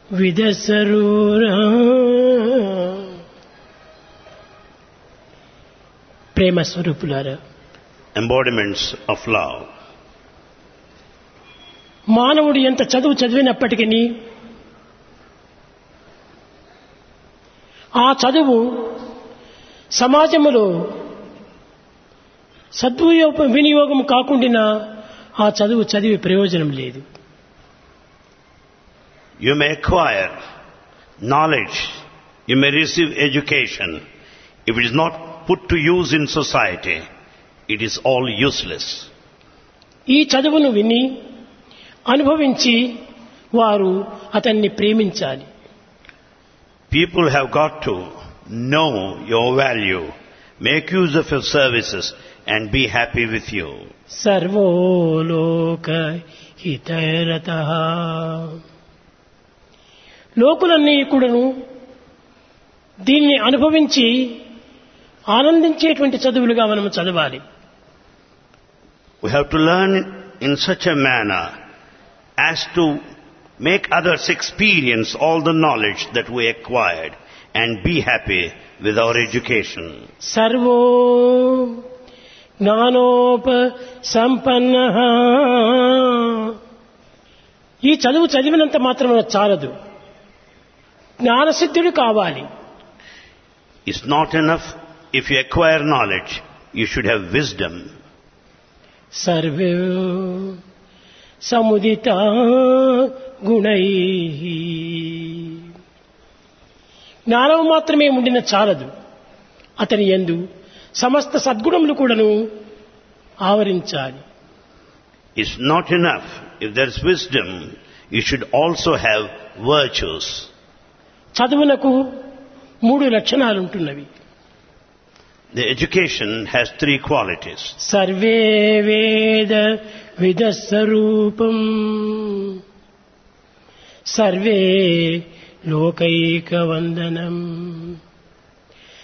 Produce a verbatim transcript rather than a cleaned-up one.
విదసరూరా. ప్రేమ స్వరూపులారా, embodiments of love. మానవుడు ఎంత చదువు చదివినప్పటికీ ఆ చదువు సమాజంలో సద్వినియోగ వినియోగం కాకుండా ఆ చదువు చదివి ప్రయోజనం లేదు. You may acquire knowledge, you may receive education. If it is not put to use in society, it is all useless. ఈ చదువును విని అనుభవించి వారు అతన్ని ప్రేమించాలి. People have got to know your value, make use of your services and be happy with you. సర్వోలోక హితరతః. లోకులన్నీ కూడాను దీన్ని అనుభవించి ఆనందించేటువంటి చదువులుగా మనం చదవాలి. We have to learn in such a manner as to make others experience all the knowledge that we acquired and be happy with our education. Servo జ్ఞానోప సంపన్నః. ఈ చదువు చదివినంత మాత్రమే చాలదు, జ్ఞానసిద్ధుడు కావాలి. It's not enough if you acquire knowledge, you should have wisdom. Survey సముదిత గుణైః. జ్ఞానం మాత్రమే ఉండిన చాలదు, అతని యందు సమస్త సద్గుణములు కూడాను ఆవరించాలి. It's not enough if there is wisdom, you should also have virtues. చదువునకు మూడు లక్షణాలు ఉంటున్నవి. The education has three qualities. Survey వేద విదస్వరూపం, సర్వే లోకైక వందనం.